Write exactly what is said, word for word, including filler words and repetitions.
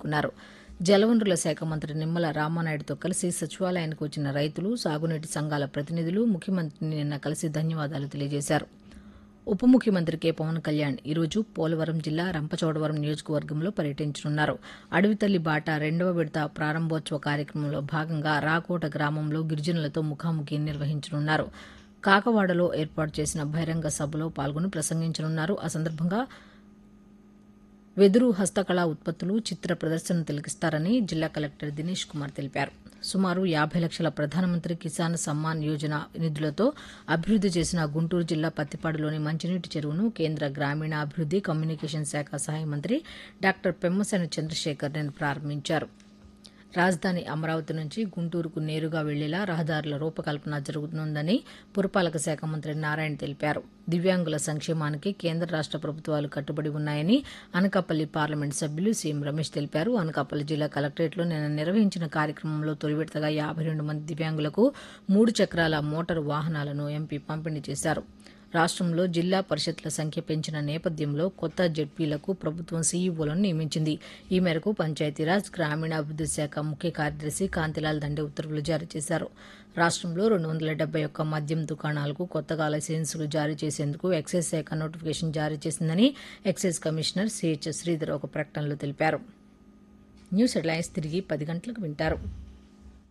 పేర్కొన్నారు. జలవనరుల శాఖ మంత్రి నిమ్మల రామానాయుడుతో కలిసి సచివాలయానికి వచ్చిన రైతులు, సాగునీటి సంఘాల ప్రతినిధులు ముఖ్యమంత్రిని నిన్న కలిసి ధన్యవాదాలు తెలియజేశారు. ఉప ముఖ్యమంత్రి కె పవన్ కళ్యాణ్ ఈరోజు పోలవరం జిల్లా రంపచోడవరం నియోజకవర్గంలో పర్యటించనున్నారు. అడవితల్లి బాట రెండవ విడత ప్రారంభోత్సవ కార్యక్రమంలో భాగంగా రాకోట గ్రామంలో గిరిజనులతో ముఖాముఖి నిర్వహించనున్నారు. కాకవాడలో ఏర్పాటు చేసిన బహిరంగ సభలో పాల్గొని ప్రసంగించనున్నారు. ఆ సందర్భంగా వెదురు హస్తకళా ఉత్పత్తులు, చిత్ర ప్రదర్శన తిలకిస్తారని జిల్లా కలెక్టర్ దినేష్ కుమార్ తెలిపారు. సుమారు యాభై లక్షల ప్రధానమంత్రి కిసాన్ సమ్మాన్ యోజన నిధులతో అభివృద్ది చేసిన గుంటూరు జిల్లా పత్తిపాడులోని మంచినీటి చెరువును కేంద్ర గ్రామీణ అభివృద్ది, కమ్యూనికేషన్ శాఖ సహాయ మంత్రి డాక్టర్ పెమ్మసాని చంద్రశేఖర్ నిన్న ప్రారంభించారు. రాజధాని అమరావతి నుంచి గుంటూరుకు నేరుగా వెళ్లేలా రహదారుల రూపకల్పన జరుగుతుందని పురపాలక శాఖ మంత్రి నారాయణ తెలిపారు. దివ్యాంగుల సంక్షేమానికి కేంద్ర రాష్ట ప్రభుత్వాలు కట్టుబడి ఉన్నాయని అనకాపల్లి పార్లమెంట్ సభ్యులు సీఎం రమేష్ తెలిపారు. అనకాపల్లి జిల్లా కలెక్టరేట్లో నిన్న నిర్వహించిన కార్యక్రమంలో తొలి విడతగా యాభై రెండు మంది దివ్యాంగులకు మూడు చక్రాల మోటారు వాహనాలను ఎంపీ పంపిణీ చేశారు. రాష్ట్రంలో జిల్లా పరిషత్ల సంఖ్య పెంచిన నేపథ్యంలో కొత్త జెడ్పీలకు ప్రభుత్వం సీఈఓలను నియమించింది. ఈ మేరకు పంచాయతీరాజ్, గ్రామీణాభివృద్ది శాఖ ముఖ్య కార్యదర్శి కాంతిలాల్ దండే ఉత్తర్వులు జారీ చేశారు. రాష్ట్రంలో రెండు వందల డెబ్బై ఒక్క మద్యం దుకాణాలకు కొత్తగా లైసెన్సులు జారీ చేసేందుకు ఎక్సైజ్ శాఖ నోటిఫికేషన్ జారీ చేసిందని ఎక్సైజ్ కమిషనర్ సిహెచ్ శ్రీధర్ ఒక ప్రకటనలో తెలిపారు. న్యూస్ హెడ్లైన్స్ తిరిగి పది గంటలకు వింటారు.